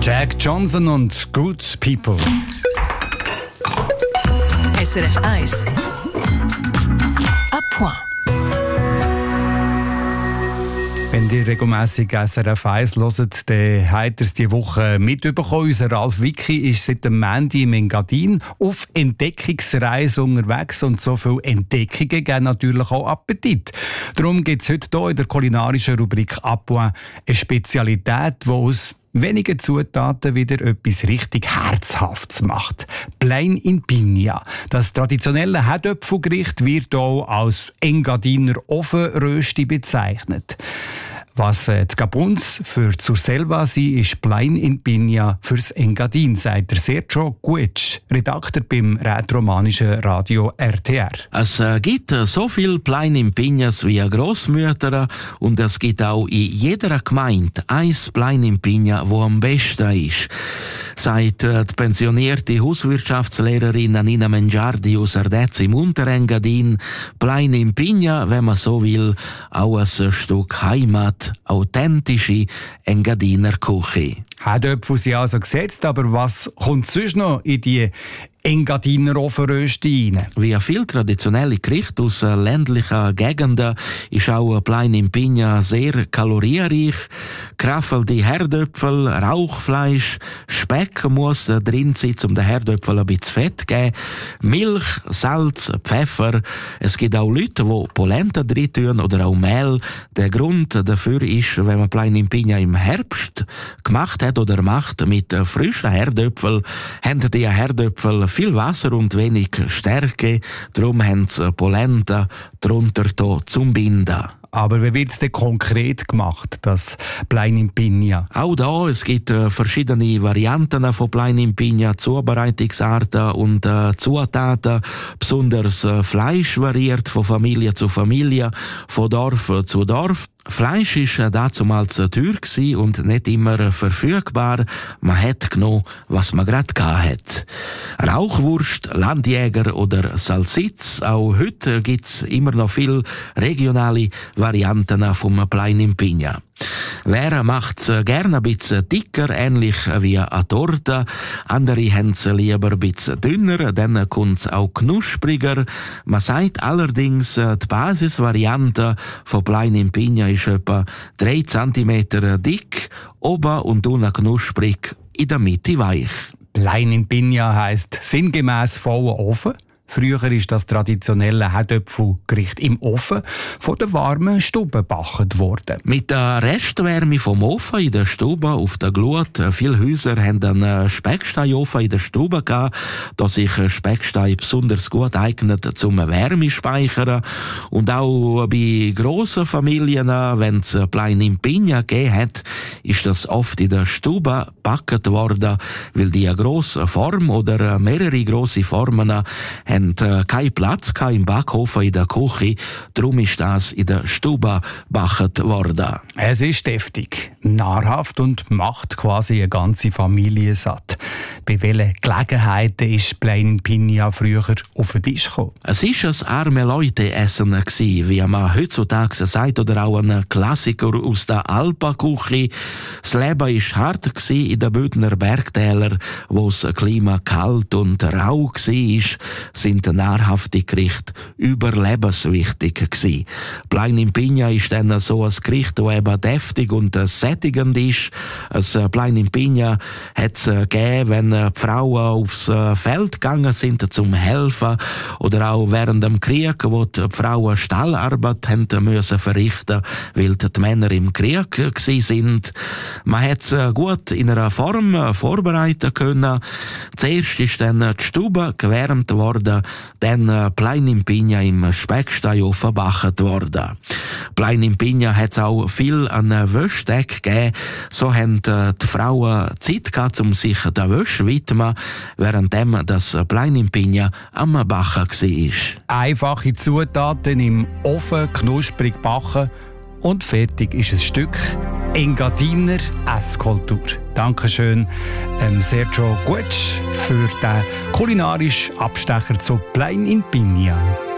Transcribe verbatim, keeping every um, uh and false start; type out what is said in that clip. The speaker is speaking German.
Jack Johnson und Good People. S R F eins. A point. Wenn ihr regelmässig S R F eins hört, dann habt ihr es diese Woche mitbekommen. Unser Ralf Wicki ist seit dem Montag im Engadin auf Entdeckungsreise unterwegs. Und so viele Entdeckungen geben natürlich auch Appetit. Darum gibt es heute hier in der kulinarischen Rubrik «A point» eine Spezialität, die aus wenigen Zutaten wieder etwas richtig Herzhaftes macht. Plein in Piña. Das traditionelle Herdöpfelgericht wird auch als Engadiner Ofenrösti bezeichnet. Was äh, die Gabuns für zur Selva sind, ist Plein in Piña fürs Engadin, sagt der Sergio Guetsch, Redakteur beim rätoromanischen Radio R T R. Es äh, gibt äh, so viele Plein in Piñas wie Grossmütter und es gibt auch in jeder Gemeinde ein Plein in Piña, wo am besten ist. Sagt äh, die pensionierte Hauswirtschaftslehrerin Nina Mengiardi aus Ardez im Unterengadin, Plein in Piña, wenn man so will, auch ein Stück Heimat, authentische Engadiner Küche. Herdöpfel sind also gesetzt, aber was kommt sonst noch in die Engadiner Ofenrösti rein? Wie viele traditionelle Gerichte aus ländlichen Gegenden ist auch Plein in Piña sehr kalorienreich. Geraffelte Herdöpfel, Rauchfleisch, Speck muss drin sein, um den Herdöpfel ein bisschen Fett zu geben. Milch, Salz, Pfeffer. Es gibt auch Leute, die Polenta drin tun oder auch Mehl. Der Grund dafür ist, wenn man Plein in Piña im Herbst gemacht hat oder macht mit frischen Herdöpfeln, haben die Herdöpfel viel Wasser und wenig Stärke. Darum haben sie Polenta drunter zum Binden. Aber wie wird es denn konkret gemacht, das Plein in Piña? Auch da, es gibt äh, verschiedene Varianten von Plein in Piña, Zubereitungsarten und äh, Zutaten. Besonders äh, Fleisch variiert von Familie zu Familie, von Dorf zu Dorf. Fleisch war damals teuer und nicht immer verfügbar. Man hat genommen, was man gerade hatte. Rauchwurst, Landjäger oder Salsitz. Auch heute gibt es immer noch viele regionale Varianten vom Plein in Piña. Wer macht es gerne ein bisschen dicker, ähnlich wie eine Torte. Andere haben es lieber ein bisschen dünner, dann kommt es auch knuspriger. Man sagt allerdings, die Basisvariante von Plein in Piña ist etwa drei Zentimeter dick, oben und unten knusprig, in der Mitte weich. Plein in Piña heisst sinngemäss vollen Ofen. Früher ist das traditionelle Herdöpfelgericht im Ofen von der warmen Stube gebacken worden. Mit der Restwärme vom Ofen in der Stube auf der Glut. Viele Häuser haben einen Specksteinofen in der Stube gehabt, da sich Speckstein besonders gut eignet zum Wärmespeichern. Und auch bei grossen Familien, wenn es Plein in Piña gegeben hat, ist das oft in der Stube gebacken worden, weil die eine grosse Form oder mehrere grosse Formen haben keinen Platz im Backofen in der Küche, darum ist das in der Stube gebacken worden. Es ist deftig, nahrhaft und macht quasi eine ganze Familie satt. Bei welchen Gelegenheiten ist Plein in Piña früher auf den Tisch gekommen? Es war ein arme Leute-Essen, wie man heutzutage sagt, oder auch ein Klassiker aus der Alpenküche. Das Leben war hart in den Bündner Bergtälern, wo das Klima kalt und rau war, sind nahrhafte Gerichte überlebenswichtig gewesen. Plein in Piña ist dann so ein Gericht, das eben deftig und sättigend ist. Ein Plein in Piña hat es gegeben, wenn die Frauen aufs Feld gegangen sind zum Helfen oder auch während dem Krieg, wo die Frauen Stallarbeit haben müssen verrichten, weil die Männer im Krieg sind. Man hat es gut in einer Form vorbereiten können. Zuerst ist dann die Stube gewärmt worden, dann Plein in Piña im Specksteinofen gebacken worden. Plein in Piña hat es auch viel an Wäschdeck gegeben. So haben die Frauen Zeit gehabt, um sich der Wäsche zu widmen, während das Plein in Piña am Backen war. Einfache Zutaten im Ofen knusprig backen und fertig ist ein Stück Engadiner Esskultur. Dankeschön ähm, Sergio Guetsch für den kulinarischen Abstecher zu Plein in Piña.